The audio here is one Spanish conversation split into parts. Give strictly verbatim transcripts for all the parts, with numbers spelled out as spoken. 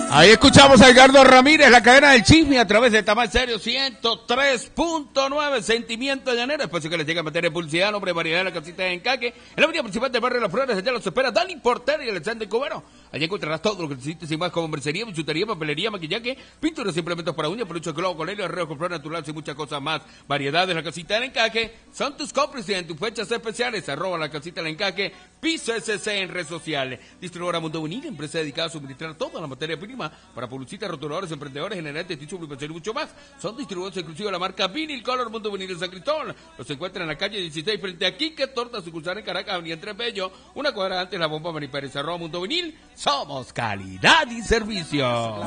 Ahí escuchamos a Edgardo Ramírez, la cadena del chisme a través de Tamal Serio ciento tres punto nueve, Sentimiento Llanero. Espacio que les llega a meter en publicidad, nombre, variedad de la casita de Encaque. En la avenida principal del barrio de Las Flores, allá los espera Dani Porter y Alexander Cubero. Allí encontrarás todo lo que necesites y más, como mercería, bichutería, papelería, maquillaje, pinturas, implementos para uñas, peluche, globo, colegio, arreglo con flor natural y muchas cosas más. Variedad de la casita del Encaque. Son tus cómplices en tus fechas especiales. Arroba la casita del Encaque. Piso S C en redes sociales. Distribuidora Mundo Vinil, empresa dedicada a suministrar toda la materia prima para publicistas, rotuladores, emprendedores, generantes, dicho, publicación y mucho más. Son distribuidores exclusivos de la marca Vinil Color Mundo Vinil en San Cristóbal. Los encuentran en la calle dieciséis frente a Quique Torta, sucursal en Caracas, avenida Entre Bello, una cuadra antes de la bomba Mari Pérez. Arroba Mundo Vinil. Somos calidad y servicio.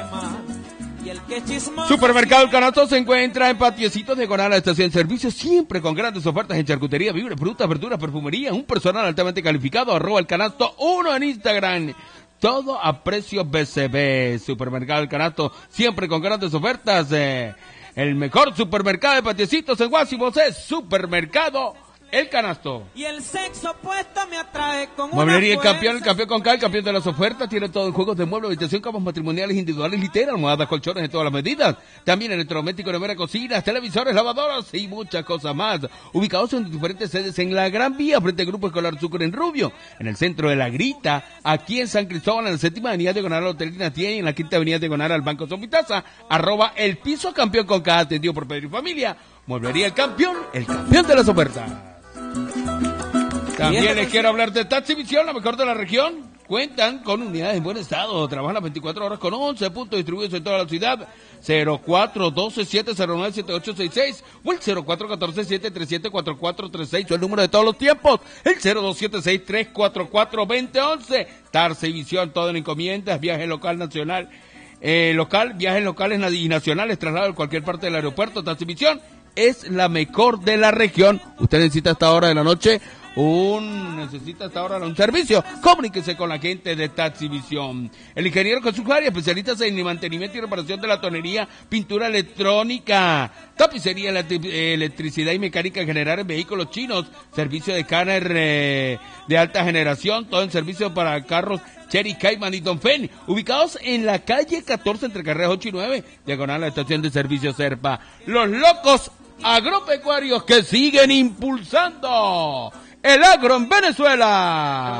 Supermercado El Canasto se encuentra en Patiecitos diagonal a la estación de servicio, siempre con grandes ofertas en charcutería, víveres, frutas, verduras, perfumería, un personal altamente calificado. Arroba El Canasto uno en Instagram. Todo a precios B C B. Supermercado El Canasto, siempre con grandes ofertas. Eh, el mejor supermercado de Patiecitos en Guásimos es Supermercado El Canasto. Y el sexo opuesto me atrae con Mueblería El una Campeón, el campeón con K, el campeón de las ofertas. Tiene todo en juegos de muebles, habitación, camas matrimoniales, individuales, literas, almohadas, colchones de todas las medidas. También electrodomésticos, nevera, cocinas, televisores, lavadoras y muchas cosas más. Ubicados en diferentes sedes en la Gran Vía, frente al Grupo Escolar Sucre en Rubio. En el centro de La Grita, aquí en San Cristóbal, en la séptima avenida diagonal al Hotel Dinastía y en la quinta avenida diagonal al Banco Somitaza. Arroba el piso campeón con K, atendido por Pedro y familia. Mueblería El Campeón, el campeón de las ofertas. También les quiero hablar de Taxivisión, la mejor de la región. Cuentan con unidades en buen estado, trabajan las veinticuatro horas con once puntos distribuidos en toda la ciudad. Cero cuatro doce siete cero nueve siete ocho seis seis o el cero cuatro catorce siete tres siete cuatro cuatro tres seis o el número de todos los tiempos, el cero dos siete seis tres cuatro cuatro dos cero uno uno. Taxivisión, todo en encomiendas, viaje local, nacional, eh, local, viajes locales y nacionales, traslado en cualquier parte del aeropuerto. Taxivisión es la mejor de la región. Usted necesita a esta hora de la noche un necesita hasta ahora un servicio, comuníquese con la gente de Taxivisión. El ingeniero Jesús Arias, especialistas en mantenimiento y reparación de la tonería, pintura electrónica, tapicería, electricidad y mecánica en general en vehículos chinos, servicio de escáner eh, de alta generación, todo en servicio para carros Cherry Cayman y Dongfeng, ubicados en la calle catorce entre carreras ocho y nueve, diagonal a la estación de servicio Serpa. Los locos agropecuarios que siguen impulsando el agro en Venezuela.